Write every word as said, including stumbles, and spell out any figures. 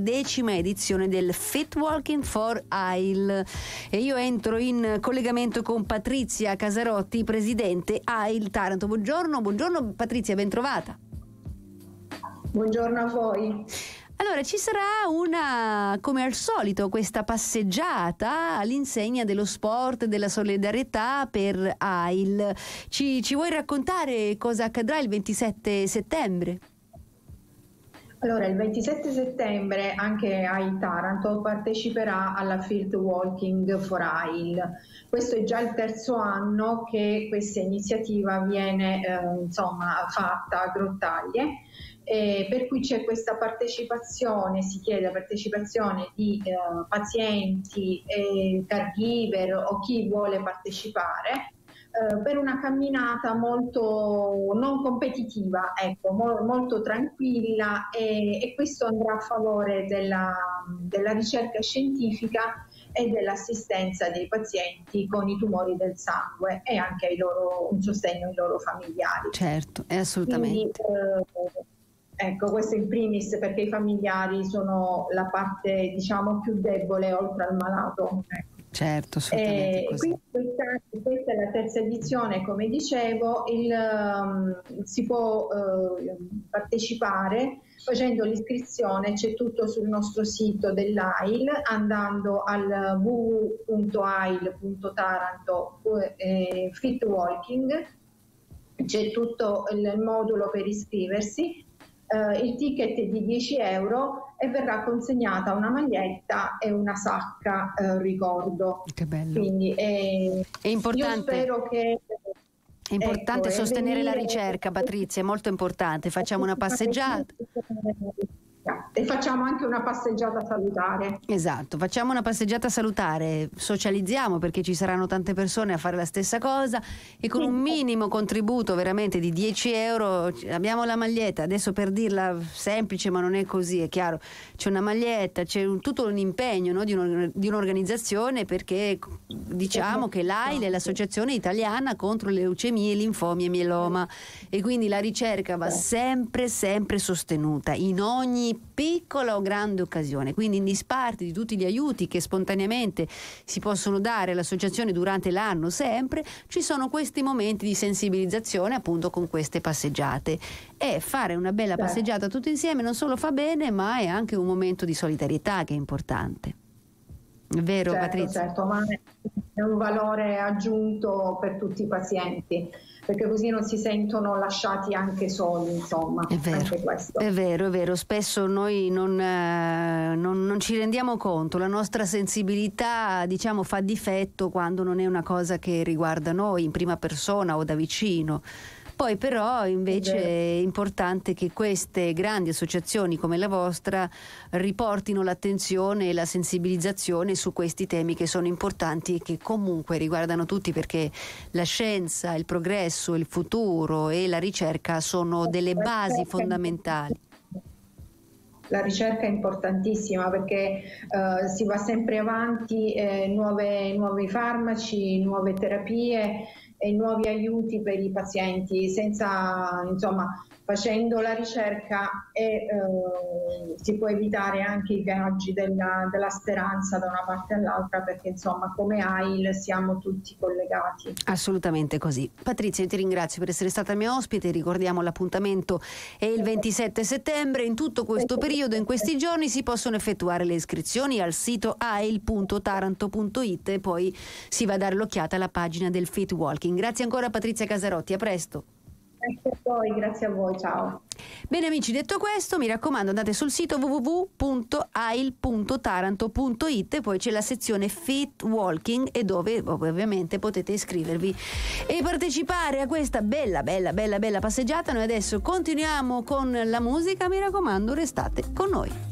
decima edizione del Fit Walking for A I L, e io entro in collegamento con Patrizia Casarotti, presidente A I L Taranto. Buongiorno, buongiorno Patrizia, ben trovata. Buongiorno a voi. Allora, ci sarà una, come al solito, questa passeggiata all'insegna dello sport, della solidarietà per A I L. Ci, ci vuoi raccontare cosa accadrà il ventisette settembre? Allora, il ventisette settembre anche A I L Taranto parteciperà alla Field Walking for A I L. Questo è già il terzo anno che questa iniziativa viene eh, insomma, fatta a Grottaglie. Eh, per cui c'è questa partecipazione, si chiede la partecipazione di eh, pazienti, eh, caregiver o chi vuole partecipare eh, per una camminata molto non competitiva, ecco, mo- molto tranquilla, e, e questo andrà a favore della, della ricerca scientifica e dell'assistenza dei pazienti con i tumori del sangue e anche ai loro, un sostegno ai loro familiari. Certo, è assolutamente. Quindi, eh, Ecco, questo in primis, perché i familiari sono la parte, diciamo, più debole oltre al malato. Certo, assolutamente. E così. quindi questa, questa è la terza edizione, come dicevo, il, um, si può uh, partecipare facendo l'iscrizione, c'è tutto sul nostro sito dell'A I L, andando al w w w punto a i l punto taranto eh, Fit Walking, c'è tutto il modulo per iscriversi. Uh, il ticket è di dieci euro e verrà consegnata una maglietta e una sacca uh, ricordo. Che bello. Quindi è, è importante. Io spero che è importante ecco, sostenere venire... la ricerca, Patrizia, è molto importante. Facciamo una passeggiata. E facciamo anche una passeggiata salutare. Esatto, facciamo una passeggiata salutare, socializziamo perché ci saranno tante persone a fare la stessa cosa, e con un minimo contributo veramente di dieci euro abbiamo la maglietta. Adesso, per dirla semplice, ma non è così, è chiaro, c'è una maglietta, c'è un, tutto un impegno, no, di, un, di un'organizzazione, perché diciamo che l'A I L è l'Associazione Italiana contro le leucemie, linfomi e mieloma, e quindi la ricerca va sempre sempre sostenuta in ogni piccola o grande occasione, quindi in disparte di tutti gli aiuti che spontaneamente si possono dare all'associazione durante l'anno, sempre ci sono questi momenti di sensibilizzazione, appunto con queste passeggiate, e fare una bella passeggiata tutti insieme non solo fa bene, ma è anche un momento di solidarietà che è importante. È vero, certo, Patrizia? Certo, ma è un valore aggiunto per tutti i pazienti, perché così non si sentono lasciati anche soli, insomma. È vero, anche questo. è vero, è vero. Spesso noi non, eh, non, non ci rendiamo conto, la nostra sensibilità, diciamo, fa difetto quando non è una cosa che riguarda noi in prima persona o da vicino. Poi però invece è importante che queste grandi associazioni come la vostra riportino l'attenzione e la sensibilizzazione su questi temi che sono importanti e che comunque riguardano tutti, perché la scienza, il progresso, il futuro e la ricerca sono delle basi fondamentali. La ricerca è importantissima perché uh, si va sempre avanti, eh, nuove, nuovi farmaci, nuove terapie e nuovi aiuti per i pazienti, senza, insomma, facendo la ricerca e, eh, si può evitare anche i viaggi della, della speranza da una parte all'altra, perché insomma come A I L siamo tutti collegati. Assolutamente così. Patrizia, io ti ringrazio per essere stata mia ospite, ricordiamo l'appuntamento è il ventisette settembre, in tutto questo periodo, in questi giorni si possono effettuare le iscrizioni al sito a i l punto taranto punto i t e poi si va a dare l'occhiata alla pagina del Fit Walking. Grazie ancora Patrizia Casarotti, a presto. Grazie a voi, grazie a voi, ciao. Bene amici, detto questo, mi raccomando, andate sul sito w w w punto a i l punto taranto punto i t e poi c'è la sezione Fit Walking, e dove ovviamente potete iscrivervi e partecipare a questa bella bella bella bella passeggiata. Noi adesso continuiamo con la musica, mi raccomando, restate con noi.